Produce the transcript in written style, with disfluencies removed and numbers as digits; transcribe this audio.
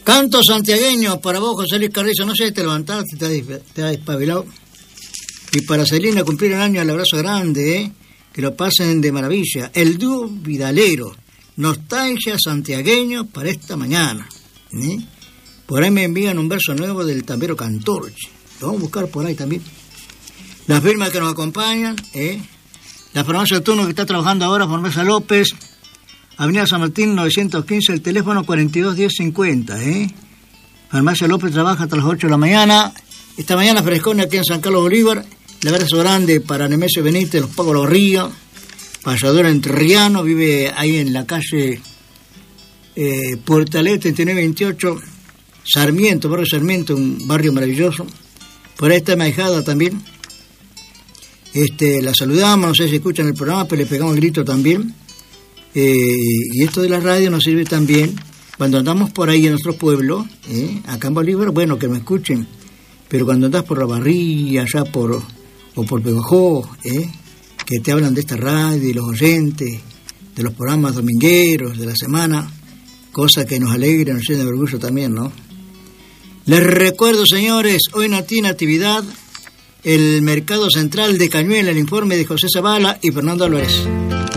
Canto santiagueño para vos, José Luis Carrizo. No sé, te levantaste, te has espabilado. Y para Celina cumplir el año, el abrazo grande, que lo pasen de maravilla. El dúo Vidalero, nostalgia santiagueño para esta mañana. Por ahí me envían un verso nuevo del tambero Cantor. Lo vamos a buscar por ahí también. Las firmas que nos acompañan, la farmacia de turno que está trabajando ahora, Farmacia López, Avenida San Martín 915, el teléfono 421050, Farmacia López trabaja hasta las 8 de la mañana. Esta mañana frescona aquí en San Carlos Bolívar. El abrazo grande para Nemesio Benítez, los Pagos Los Ríos, payador entrerriano, vive ahí en la calle Portalet 3928, Sarmiento, barrio Sarmiento, un barrio maravilloso. Por ahí está mi ahijada también. La saludamos, no sé si escuchan el programa, pero le pegamos el grito también. Y esto de la radio nos sirve también cuando andamos por ahí en nuestro pueblo, acá en Bolívar, bueno, que me escuchen. Pero cuando andás por La Barría, allá o por Pegojó, que te hablan de esta radio y los oyentes, de los programas domingueros, de la semana, cosa que nos alegra, nos llena de orgullo también, ¿no? Les recuerdo, señores, hoy no tiene actividad el Mercado Central de Cañuelas, el informe de José Zavala y Fernando Álvarez.